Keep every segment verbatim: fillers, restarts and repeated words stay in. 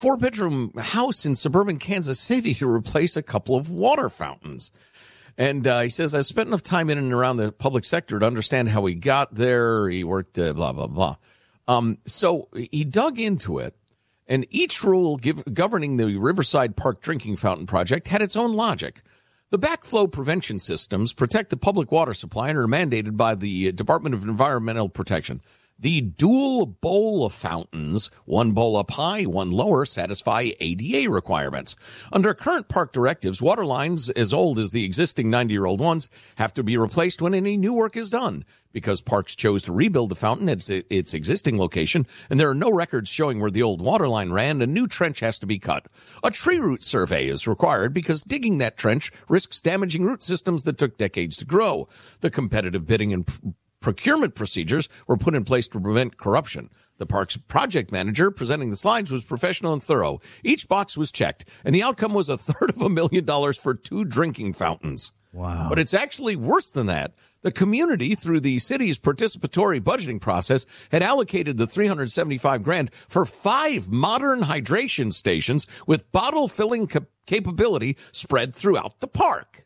four-bedroom house in suburban Kansas City to replace a couple of water fountains. And uh, he says, I've spent enough time in and around the public sector to understand how he got there. He worked, uh, blah, blah, blah. Um, so he dug into it, and each rule give, governing the Riverside Park drinking fountain project had its own logic. The backflow prevention systems protect the public water supply and are mandated by the Department of Environmental Protection. The dual bowl fountains, one bowl up high, one lower, satisfy A D A requirements. Under current park directives, water lines as old as the existing ninety-year-old ones have to be replaced when any new work is done. Because parks chose to rebuild the fountain at its existing location, and there are no records showing where the old water line ran, a new trench has to be cut. A tree root survey is required because digging that trench risks damaging root systems that took decades to grow. The competitive bidding and procurement procedures were put in place to prevent corruption. The park's project manager presenting the slides was professional and thorough. Each box was checked, and the outcome was a third of a million dollars for two drinking fountains. Wow. But it's actually worse than that. The community, through the city's participatory budgeting process, had allocated the three hundred seventy-five grand for five modern hydration stations with bottle filling cap- capability spread throughout the park.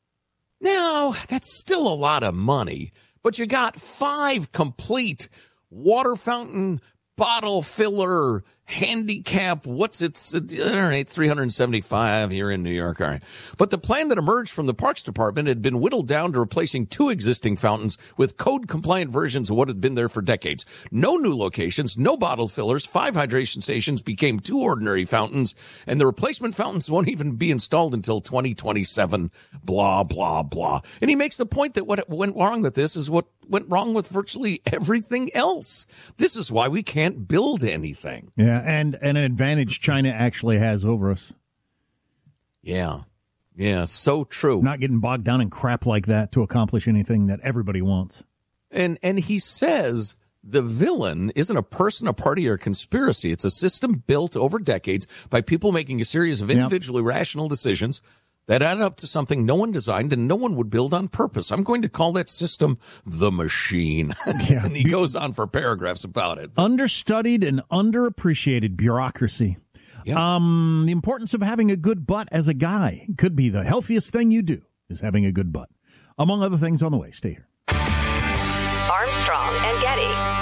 Now, that's still a lot of money. But you got five complete water fountain, bottle filler, handicap. What's it? All right, three hundred seventy-five here in New York. All right. But the plan that emerged from the Parks Department had been whittled down to replacing two existing fountains with code-compliant versions of what had been there for decades. No new locations, no bottle fillers, five hydration stations became two ordinary fountains, and the replacement fountains won't even be installed until twenty twenty-seven, blah, blah, blah. And he makes the point that what went wrong with this is what went wrong with virtually everything else. This is why we can't build anything. Yeah, and, and an advantage China actually has over us. Yeah, yeah, so true. Not getting bogged down in crap like that to accomplish anything that everybody wants. And and he says the villain isn't a person, a party, or a conspiracy. It's a system built over decades by people making a series of individually yep. rational decisions that add up to something no one designed and no one would build on purpose. I'm going to call that system the machine. Yeah. And he goes on for paragraphs about it. Understudied and underappreciated bureaucracy. Yep. Um, the importance of having a good butt as a guy could be the healthiest thing you do is having a good butt. Among other things on the way. Stay here. Armstrong and Getty.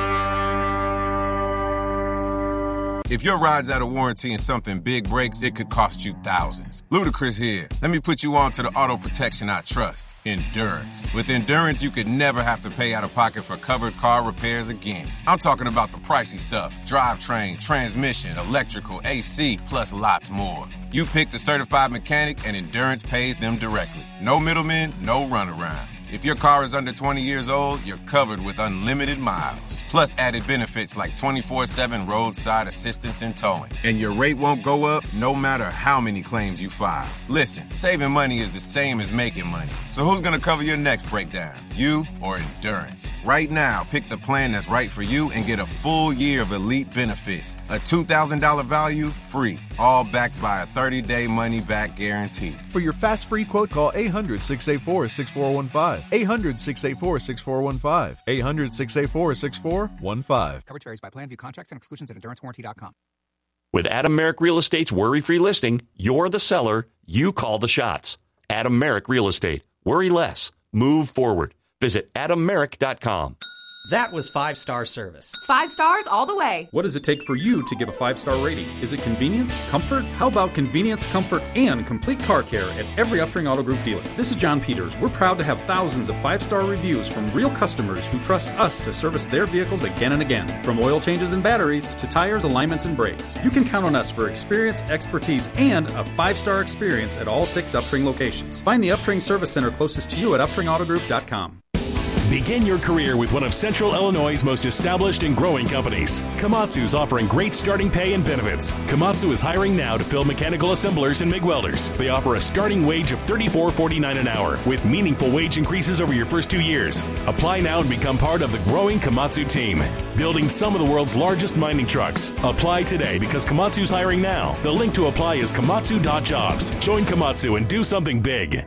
If your ride's out of warranty and something big breaks, it could cost you thousands. Ludacris here. Let me put you on to the auto protection I trust, Endurance. With Endurance, you could never have to pay out of pocket for covered car repairs again. I'm talking about the pricey stuff, drivetrain, transmission, electrical, A C, plus lots more. You pick the certified mechanic and Endurance pays them directly. No middlemen, no runaround. If your car is under twenty years old, you're covered with unlimited miles. Plus added benefits like twenty-four seven roadside assistance and towing. And your rate won't go up no matter how many claims you file. Listen, saving money is the same as making money. So who's going to cover your next breakdown? You or Endurance? Right now, pick the plan that's right for you and get a full year of elite benefits. A two thousand dollars value, free. All backed by a thirty-day money-back guarantee. For your fast free quote, call eight hundred, six eight four, six four one five. eight hundred, six eight four, six four one five. eight hundred, six eight four, six four one five. Coverage varies by plan. View contracts and exclusions at endurance warranty dot com. With Adam Merrick Real Estate's worry-free listing, you're the seller, you call the shots. Adam Merrick Real Estate. Worry less. Move forward. Visit adam merrick dot com. That was five-star service. Five stars all the way. What does it take for you to give a five-star rating? Is it convenience? Comfort? How about convenience, comfort, and complete car care at every Uftring Auto Group dealer? This is John Peters. We're proud to have thousands of five-star reviews from real customers who trust us to service their vehicles again and again. From oil changes and batteries to tires, alignments, and brakes. You can count on us for experience, expertise, and a five-star experience at all six Uftring locations. Find the Uftring Service Center closest to you at uftring auto group dot com. Begin your career with one of Central Illinois' most established and growing companies. Komatsu's offering great starting pay and benefits. Komatsu is hiring now to fill mechanical assemblers and MIG welders. They offer a starting wage of thirty-four dollars and forty-nine cents an hour with meaningful wage increases over your first two years. Apply now and become part of the growing Komatsu team, building some of the world's largest mining trucks. Apply today because Komatsu's hiring now. The link to apply is komatsu dot jobs. Join Komatsu and do something big.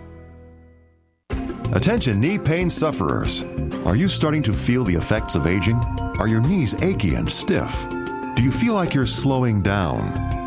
Attention knee pain sufferers. Are you starting to feel the effects of aging? Are your knees achy and stiff? Do you feel like you're slowing down?